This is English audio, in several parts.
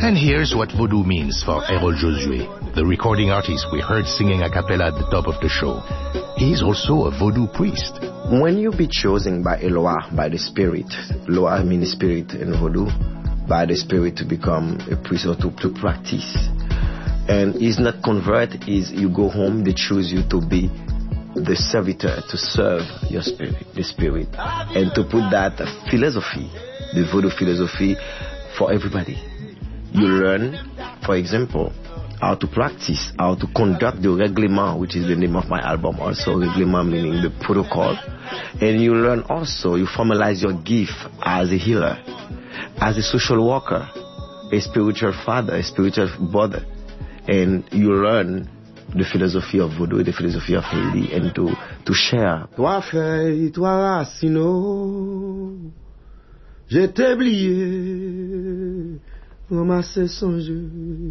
And here's what voodoo means for Errol Josué, the recording artist we heard singing a cappella at the top of the show. He's also a voodoo priest. When you be chosen by Eloah, by the spirit, Eloah means spirit in voodoo, by the spirit to become a priest or to practice. And it's not convert, is you go home, they choose you to be the servitor, to serve your spirit, the spirit, and to put that philosophy, the voodoo philosophy for everybody. You learn, for example, how to practice, how to conduct the règlement, which is the name of my album also, règlement meaning the protocol. And you learn also, you formalize your gift as a healer, as a social worker, a spiritual father, a spiritual brother. And you learn the philosophy of voodoo, the philosophy of Haiti, and to share. Toi feuille, toi racino, je t'ai oublié, ramasser son jeu.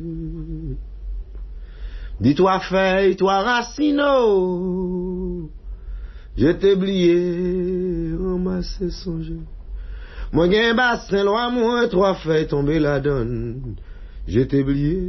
Dis-toi feuille, toi racino, je t'ai oublié, ramasser son jeu. Moi gen bassin loin, moi trois feuilles tomber la donne, je t'ai oublié,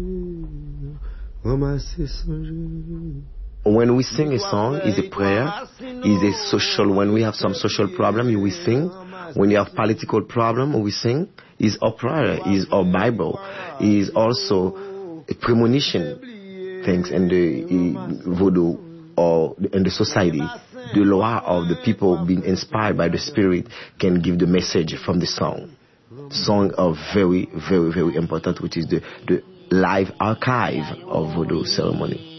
ramasser son jeu. When we sing a song, is a prayer, is a social, when we have some social problem, we sing. When you have political problem, we sing. Is our prayer, is our Bible, is also a premonition things in the voodoo or in the society. The law of the people being inspired by the spirit can give the message from the song. Song are very, very, very important, which is the live archive of voodoo ceremony.